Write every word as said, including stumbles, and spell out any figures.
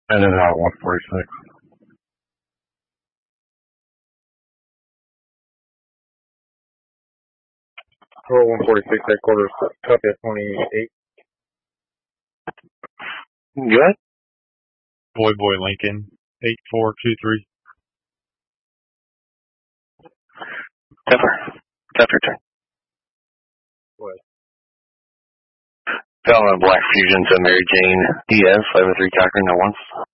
And then out one forty-six. Roll one forty-six, headquarters, copy at twenty-eight. Good. Boy Boy Lincoln, eight four two three. Pepper. Pepper turn. What? Fellow Black Fusion to Mary Jane Diaz, five oh three Cochrane at once.